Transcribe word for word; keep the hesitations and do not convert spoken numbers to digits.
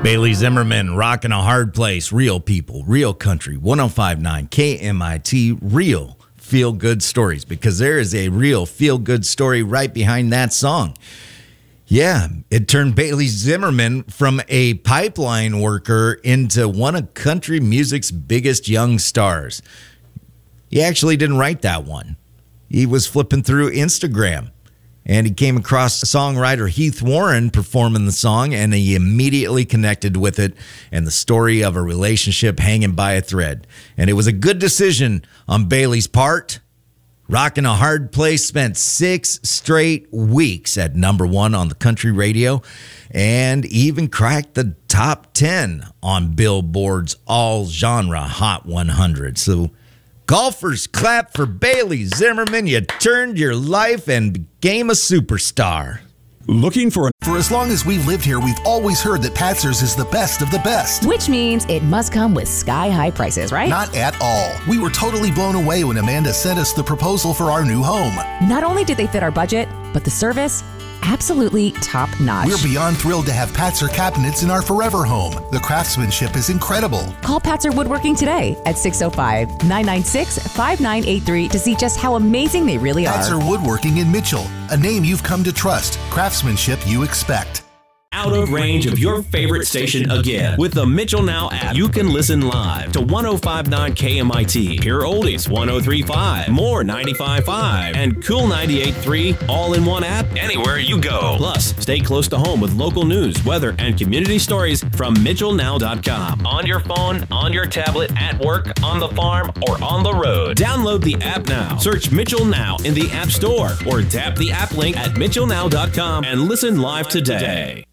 Bailey Zimmerman, rocking a hard place. Real people, real country. one oh five point nine K M I T, real feel-good stories. Because there is a real feel-good story right behind that song. Yeah, it turned Bailey Zimmerman from a pipeline worker into one of country music's biggest young stars. He actually didn't write that one. He was flipping through Instagram, and he came across songwriter Heath Warren performing the song, and he immediately connected with it and the story of a relationship hanging by a thread. And it was a good decision on Bailey's part. Rockin' a Hard Place spent six straight weeks at number one on the country radio and even cracked the top ten on Billboard's all-genre Hot one hundred. So golfers, clap for Bailey Zimmerman. You turned your life and became a superstar. Looking for a... For as long as we've lived here, we've always heard that Patzer's is the best of the best. Which means it must come with sky-high prices, right? Not at all. We were totally blown away when Amanda sent us the proposal for our new home. Not only did they fit our budget, but the service, absolutely top-notch. We're beyond thrilled to have Patzer cabinets in our forever home. The craftsmanship is incredible. Call Patzer Woodworking today at six oh five, nine nine six, five nine eight three to see just how amazing they really are. Patzer Woodworking in Mitchell, a name you've come to trust. Craftsmanship you expect. Out of range of your favorite station again. With the Mitchell Now app, you can listen live to one oh five point nine K M I T, Pure Oldies one oh three point five, More ninety-five point five, and Cool ninety-eight point three, all in one app, anywhere you go. Plus, stay close to home with local news, weather, and community stories from Mitchell Now dot com. On your phone, on your tablet, at work, on the farm, or on the road. Download the app now. Search Mitchell Now in the App Store or tap the app link at Mitchell Now dot com and listen live today.